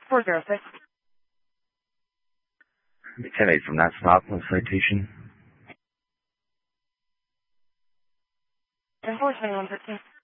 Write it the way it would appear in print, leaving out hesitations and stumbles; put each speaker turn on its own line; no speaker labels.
406.
10-8 from that stop, no citation.
10-4, 2113.